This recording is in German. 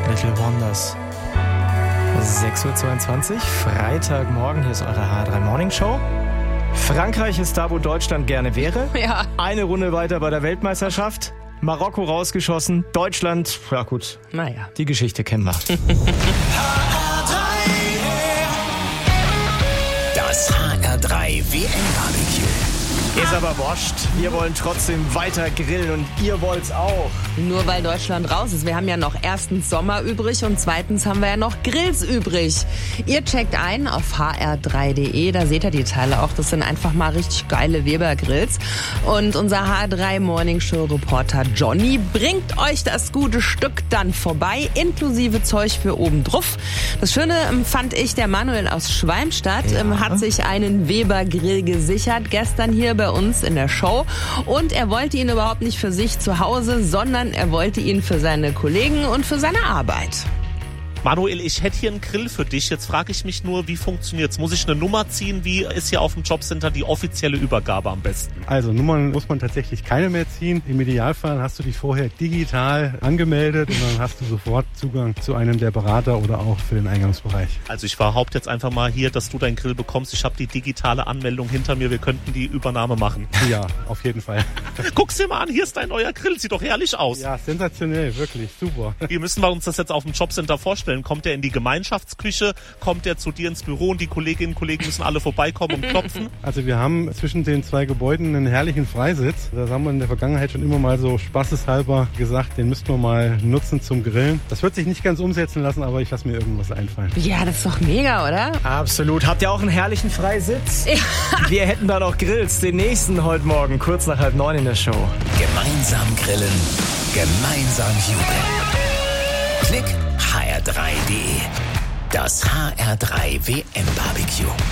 Little Wonders. 6.22 Uhr, Freitagmorgen, hier ist eure HR3 Morning Show. Frankreich ist da, wo Deutschland gerne wäre. Ja. Eine Runde weiter bei der Weltmeisterschaft. Marokko rausgeschossen, Deutschland, ja gut, Naja. die Geschichte kennen wir. Das HR3 WM-Barbecue. Ist aber wurscht, wir wollen trotzdem weiter grillen und ihr wollt's auch. Nur weil Deutschland raus ist. Wir haben ja noch erstens Sommer übrig und zweitens haben wir ja noch Grills übrig. Ihr checkt ein auf hr3.de, da seht ihr die Teile auch. Das sind einfach mal richtig geile Weber-Grills. Und unser HR3 Morning Show Reporter Johnny bringt euch das gute Stück dann vorbei, inklusive Zeug für oben drauf. Das Schöne fand ich, der Manuel aus Schwalmstadt hat sich einen Weber-Grill gesichert, gestern hier bei uns in der Show. Und er wollte ihn überhaupt nicht für sich zu Hause, sondern er wollte ihn für seine Kollegen und für seine Arbeit. Manuel, ich hätte hier einen Grill für dich. Jetzt frage ich mich nur, wie funktioniert's? Muss ich eine Nummer ziehen? Wie ist hier auf dem Jobcenter die offizielle Übergabe am besten? Also Nummern muss man tatsächlich keine mehr ziehen. Im Idealfall hast du dich vorher digital angemeldet und dann hast du sofort Zugang zu einem der Berater oder auch für den Eingangsbereich. Also ich behaupte jetzt einfach mal hier, dass du deinen Grill bekommst. Ich habe die digitale Anmeldung hinter mir. Wir könnten die Übernahme machen. Ja, auf jeden Fall. Guck's dir mal an, hier ist dein neuer Grill. Sieht doch herrlich aus. Ja, sensationell, wirklich, super. Wie müssen wir uns das jetzt auf dem Jobcenter vorstellen? Kommt der in die Gemeinschaftsküche? Kommt der zu dir ins Büro und die Kolleginnen und Kollegen müssen alle vorbeikommen und klopfen? Also wir haben zwischen den zwei Gebäuden einen herrlichen Freisitz. Das haben wir in der Vergangenheit schon immer mal so spaßeshalber gesagt, den müssten wir mal nutzen zum Grillen. Das wird sich nicht ganz umsetzen lassen, aber ich lasse mir irgendwas einfallen. Ja, das ist doch mega, oder? Absolut. Habt ihr auch einen herrlichen Freisitz? Ja. Wir hätten da noch Grills, den nächsten heute Morgen, kurz nach 8:30 in der Show. Gemeinsam grillen, gemeinsam jubeln. Klick hr3.de. Das HR3 WM-Barbecue.